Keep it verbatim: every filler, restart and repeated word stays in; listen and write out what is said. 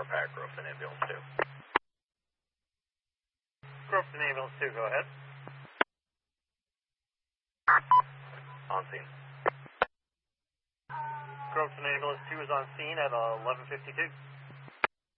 Pack, Groveton Ambulance two. Groveton Ambulance two, go ahead. On scene. Groveton Ambulance two is on scene at eleven fifty-two.